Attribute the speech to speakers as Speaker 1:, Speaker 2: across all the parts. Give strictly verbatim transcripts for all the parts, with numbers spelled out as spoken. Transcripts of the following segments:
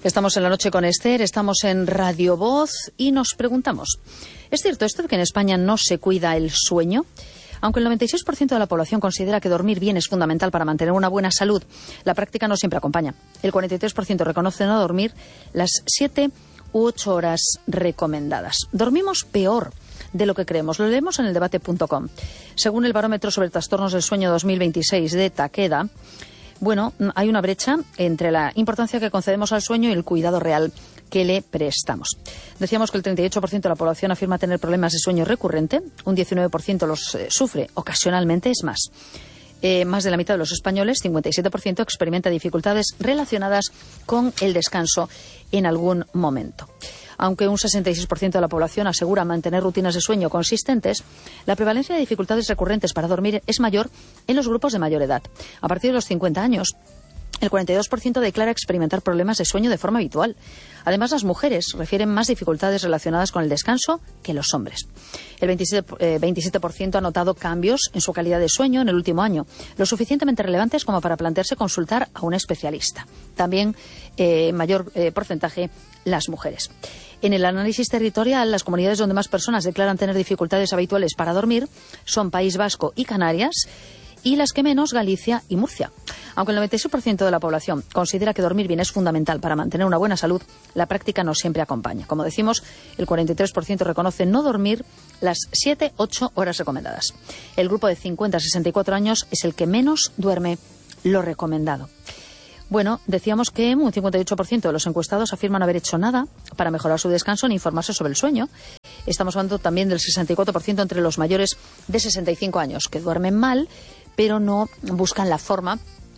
Speaker 1: Estamos en la noche con Esther, estamos en Radio Voz y nos preguntamos, ¿es cierto esto de que en España no se cuida el sueño? Aunque el noventa y seis por ciento de la población considera que dormir bien es fundamental para mantener una buena salud, la práctica no siempre acompaña. El cuarenta y tres por ciento reconoce no dormir las siete u ocho horas recomendadas. Dormimos peor de lo que creemos. Lo leemos en el debate punto com. Según el Barómetro sobre Trastornos del Sueño dos mil veintiséis de Takeda, bueno, hay una brecha entre la importancia que concedemos al sueño y el cuidado real que le prestamos. Decíamos que el treinta y ocho por ciento de la población afirma tener problemas de sueño recurrente, un diecinueve por ciento los eh, sufre ocasionalmente, es más. Eh, más de la mitad de los españoles, cincuenta y siete por ciento, experimenta dificultades relacionadas con el descanso en algún momento. Aunque un sesenta y seis por ciento de la población asegura mantener rutinas de sueño consistentes, la prevalencia de dificultades recurrentes para dormir es mayor en los grupos de mayor edad. A partir de los cincuenta años, el cuarenta y dos por ciento declara experimentar problemas de sueño de forma habitual. Además, las mujeres refieren más dificultades relacionadas con el descanso que los hombres. El veintisiete por ciento ha notado cambios en su calidad de sueño en el último año, lo suficientemente relevantes como para plantearse consultar a un especialista. También, eh, mayor eh, porcentaje, las mujeres. En el análisis territorial, las comunidades donde más personas declaran tener dificultades habituales para dormir son País Vasco y Canarias, y las que menos, Galicia y Murcia. Aunque el noventa y seis por ciento de la población considera que dormir bien es fundamental para mantener una buena salud, la práctica no siempre acompaña. Como decimos, el cuarenta y tres por ciento reconoce no dormir las siete u ocho horas recomendadas. El grupo de cincuenta a sesenta y cuatro años es el que menos duerme lo recomendado. Bueno, decíamos que un cincuenta y ocho por ciento de los encuestados afirman no haber hecho nada para mejorar su descanso ni informarse sobre el sueño. Estamos hablando también del sesenta y cuatro por ciento entre los mayores de sesenta y cinco años, que duermen mal, pero no buscan la forma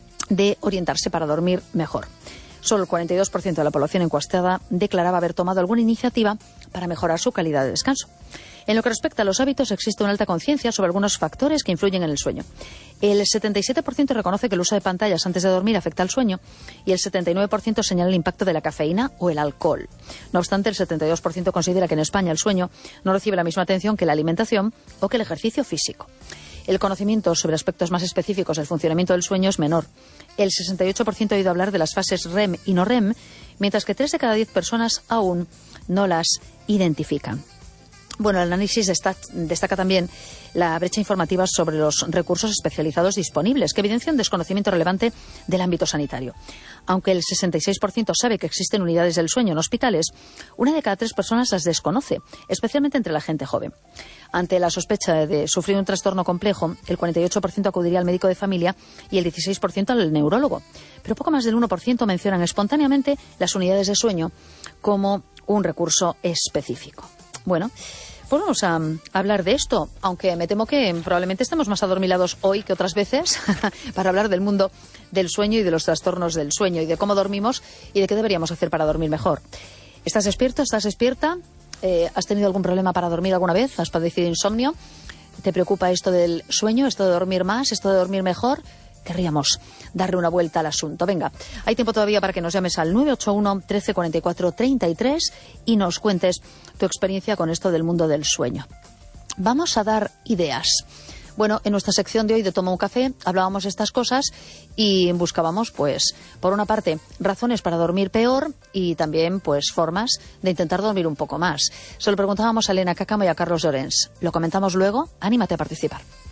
Speaker 1: de orientarse para dormir mejor. Solo el cuarenta y dos por ciento de la población encuestada declaraba haber tomado alguna iniciativa para mejorar su calidad de descanso. En lo que respecta a los hábitos, existe una alta conciencia sobre algunos factores que influyen en el sueño. El setenta y siete por ciento reconoce que el uso de pantallas antes de dormir afecta al sueño y el setenta y nueve por ciento señala el impacto de la cafeína o el alcohol. No obstante, el setenta y dos por ciento considera que en España el sueño no recibe la misma atención que la alimentación o que el ejercicio físico. El conocimiento sobre aspectos más específicos del funcionamiento del sueño es menor. El sesenta y ocho por ciento ha oído hablar de las fases R E M y no R E M, mientras que tres de cada diez personas aún no las identifican. Bueno, el análisis destaca también la brecha informativa sobre los recursos especializados disponibles, que evidencian desconocimiento relevante del ámbito sanitario. Aunque el sesenta y seis por ciento sabe que existen unidades del sueño en hospitales, una de cada tres personas las desconoce, especialmente entre la gente joven. Ante la sospecha de sufrir un trastorno complejo, el cuarenta y ocho por ciento acudiría al médico de familia y el dieciséis por ciento al neurólogo. Pero poco más del uno por ciento mencionan espontáneamente las unidades de sueño como un recurso específico. Bueno, pues vamos a, a hablar de esto, aunque me temo que probablemente estemos más adormilados hoy que otras veces para hablar del mundo del sueño y de los trastornos del sueño y de cómo dormimos y de qué deberíamos hacer para dormir mejor. ¿Estás despierto? ¿Estás despierta? Eh, ¿Has tenido algún problema para dormir alguna vez? ¿Has padecido insomnio? ¿Te preocupa esto del sueño, esto de dormir más, esto de dormir mejor? Querríamos darle una vuelta al asunto. Venga, hay tiempo todavía para que nos llames al nueve ocho uno, trece cuarenta y cuatro, treinta y tres y nos cuentes tu experiencia con esto del mundo del sueño. Vamos a dar ideas. Bueno, en nuestra sección de hoy de Toma un Café hablábamos de estas cosas y buscábamos, pues, por una parte, razones para dormir peor y también, pues, formas de intentar dormir un poco más. Se lo preguntábamos a Elena Cácamo y a Carlos Llorens. Lo comentamos luego. Anímate a participar.